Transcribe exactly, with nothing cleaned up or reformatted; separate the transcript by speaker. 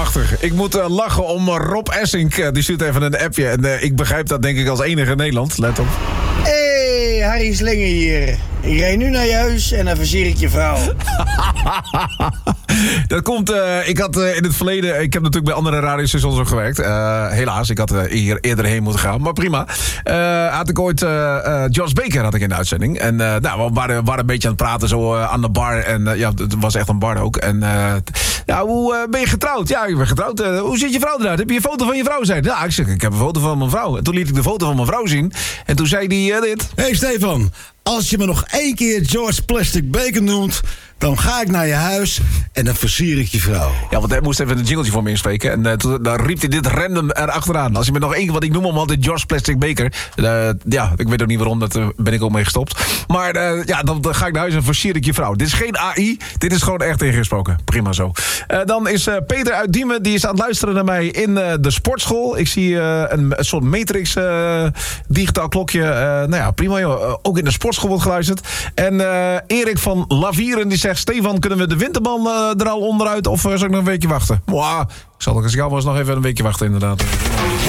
Speaker 1: prachtig. Ik moet uh, lachen om uh, Rob Essink. Uh, die stuurt even een appje. En uh, ik begrijp dat denk ik als enige in Nederland. Let op.
Speaker 2: Hey, Harry Slinger hier. Ik rijd nu naar je huis en dan versier ik je vrouw.
Speaker 1: Dat komt, uh, ik had uh, in het verleden, ik heb natuurlijk bij andere radiostations ook gewerkt. Uh, helaas, ik had uh, hier eerder heen moeten gaan, maar prima. Uh, had ik ooit, uh, uh, Josh Baker had ik in de uitzending. En uh, nou, we waren, waren een beetje aan het praten zo uh, aan de bar. En uh, ja, het was echt een bar ook. En uh, ja, hoe uh, ben je getrouwd? Ja, ik ben getrouwd. Uh, hoe ziet je vrouw eruit? Heb je een foto van je vrouw? Zei, ja, ik zeg, ik heb een foto van mijn vrouw. En toen liet ik de foto van mijn vrouw zien. En toen zei hij uh, dit.
Speaker 3: Hey Stefan, als je me nog één keer George Plastic Bacon noemt, dan ga ik naar je huis en dan versier ik je vrouw.
Speaker 1: Ja, want hij moest even een jingletje voor me inspreken. En uh, toen, dan riep hij dit random erachteraan. Als je me nog één keer, wat ik noem hem altijd George Plastic Baker. Uh, ja, ik weet ook niet waarom, daar uh, ben ik ook mee gestopt. Maar uh, ja, dan, dan ga ik naar huis en versier ik je vrouw. Dit is geen A I, dit is gewoon echt ingesproken. Prima zo. Uh, dan is uh, Peter uit Diemen, die is aan het luisteren naar mij in uh, de sportschool. Ik zie uh, een, een soort Matrix uh, digitaal klokje. Uh, nou ja, prima joh. Uh, ook in de sportschool wordt geluisterd. En uh, Erik van Lavieren die zegt, Stefan, kunnen we de winterband uh, er al onderuit of uh, zal ik nog een weekje wachten? Mwah, ik zal als ik jou was nog even een weekje wachten inderdaad.